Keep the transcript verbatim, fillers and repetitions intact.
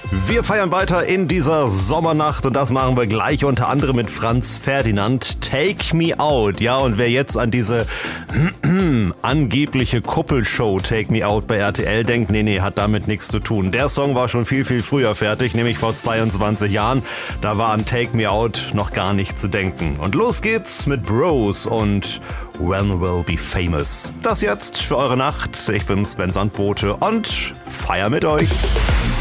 Wir feiern weiter in dieser Sommernacht und das machen wir gleich unter anderem mit Franz Ferdinand. Take Me Out. Ja, und wer jetzt an diese angebliche Kuppelshow Take Me Out bei R T L denkt, nee, nee, hat damit nichts zu tun. Der Song war schon viel, viel früher fertig, nämlich vor zweiundzwanzig Jahren. Da war an Take Me Out noch gar nicht zu denken. Und los geht's mit Bros und When We'll Be Famous. Das jetzt für eure Nacht. Ich bin Sven Sandbote und feier mit euch.